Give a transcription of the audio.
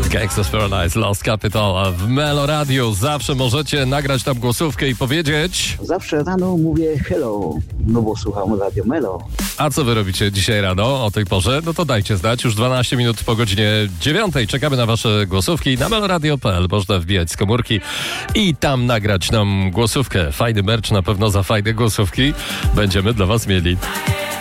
Gangsta's Paradise, Lost Capital, a w Melo Radio zawsze możecie nagrać tam głosówkę i powiedzieć... Zawsze rano mówię hello, no bo słucham Radio Melo. A co wy robicie dzisiaj rano o tej porze? No to dajcie znać, już 12 minut po godzinie 9. Czekamy na wasze głosówki na meloradio.pl. Można wbijać z komórki i tam nagrać nam głosówkę. Fajny merch na pewno za fajne głosówki będziemy dla was mieli.